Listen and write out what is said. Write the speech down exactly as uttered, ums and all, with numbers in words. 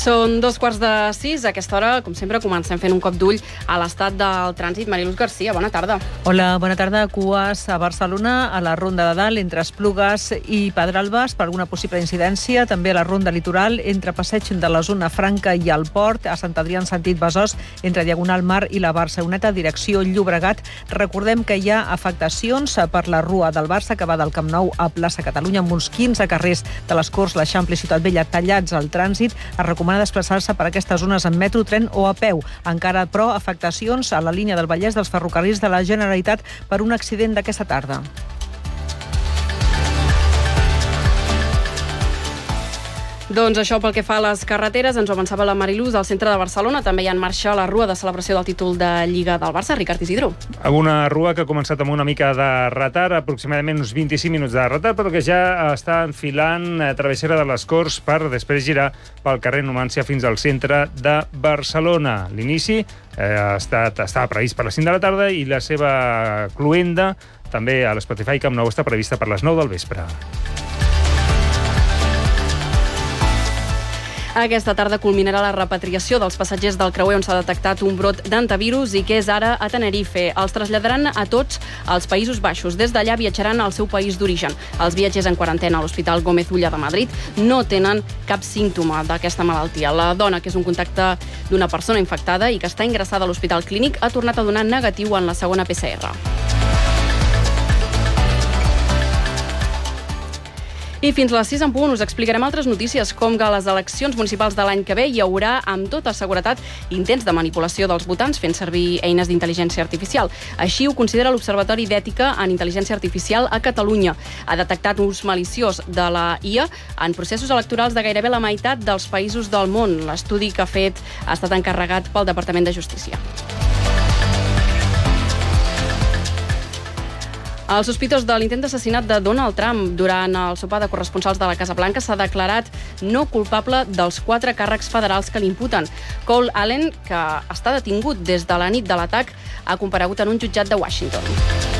Són dos quarts de sis. A aquesta hora, com sempre, comencem fent un cop d'ull a l'estat del trànsit. Mariluz Garcia, bona tarda. Hola, bona tarda. Cues a Barcelona, a la Ronda de Dalt, entre Esplugues i Pedralbes, per alguna possible incidència. També a la Ronda Litoral, entre Passeig de la Zona Franca i el Port, a Sant Adrià en sentit Besòs, entre Diagonal Mar i la Barceloneta, direcció Llobregat. Recordem que hi ha afectacions per la Rua del Barça, que va del Camp Nou a Plaça Catalunya, amb uns quinze carrers de les Corts, l'Eixample i Ciutat Vella tallats al trànsit. Es recomana desplaçar-se per aquestes zones en metro, tren o a peu. Encara, però, afectacions a la línia del Vallès dels ferrocarrils de la Generalitat per un accident d'aquesta tarda. Doncs això pel que fa a les carreteres, ens ho avançava la Mariluz. Al centre de Barcelona també hi ha en marxa la rua de celebració del títol de Lliga del Barça. Ricard Isidro. Una rua que ha començat amb una mica de retard, aproximadament uns vint-i-cinc minuts de retard, però que ja està enfilant a travessera de les Corts per després girar pel carrer Numància fins al centre de Barcelona. L'inici eh, ha estat, estava previst per les cinc de la tarda i la seva cluenda també a l'Spotify Camp Nou està prevista per les nou del vespre. Aquesta tarda culminarà la repatriació dels passatgers del creuer on s'ha detectat un brot d'antivirus i que és ara a Tenerife. Els traslladaran a tots als Països Baixos. Des d'allà viatjaran al seu país d'origen. Els viatgers en quarantena a l'Hospital Gómez Ulla de Madrid no tenen cap símptoma d'aquesta malaltia. La dona, que és un contacte d'una persona infectada i que està ingressada a l'Hospital Clínic, ha tornat a donar negatiu en la segona P C R. I fins a les sis en punt us explicarem altres notícies, com que a les eleccions municipals de l'any que ve hi haurà, amb tota seguretat, intents de manipulació dels votants fent servir eines d'intel·ligència artificial. Així ho considera l'Observatori d'Ètica en Intel·ligència Artificial a Catalunya. Ha detectat ús maliciós de la I A en processos electorals de gairebé la meitat dels països del món. L'estudi que ha fet ha estat encarregat pel Departament de Justícia. El sospitós de l'intent d'assassinat de Donald Trump durant el sopar de corresponsals de la Casa Blanca s'ha declarat no culpable dels quatre càrrecs federals que l'imputen. Cole Allen, que està detingut des de la nit de l'atac, ha comparegut en un jutjat de Washington.